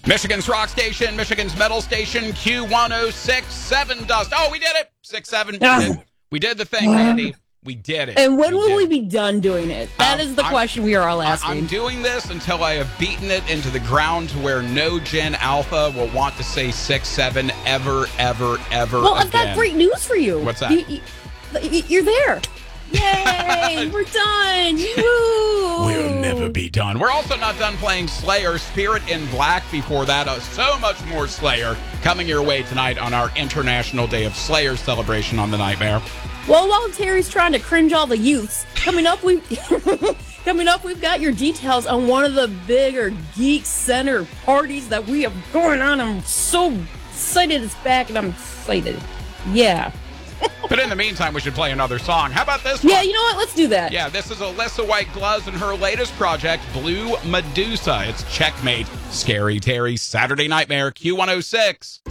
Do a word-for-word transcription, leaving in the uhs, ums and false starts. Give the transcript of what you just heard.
Michigan's rock station, Michigan's metal station, Q one oh six point seven Dust. Oh, we did it. six seven. We did, we did the thing, Randy. We did it. And when we will we it. be done doing it? That um, is the I'm, question we are all asking. I'm doing this until I have beaten it into the ground to where no Gen Alpha will want to say six seven ever, ever, ever Well, again. I've got great news for you. What's that? You, you, you're there. Yay! We're done. Woo! We'll never be done. We're also not done playing Slayer Spirit in Black before that. Uh, so much more Slayer coming your way tonight on our International Day of Slayer celebration on the Nightmare. Well, while Terry's trying to cringe all the youths, coming up we coming up we've got your details on one of the bigger geek center parties that we have going on. I'm so excited it's back, and I'm excited. Yeah. But in the meantime, we should play another song. How about this one? Yeah, you know what? Let's do that. Yeah, this is Alyssa White Gloves and her latest project, Blue Medusa. It's Checkmate. Scary Terry, Saturday Nightmare, Q one oh six.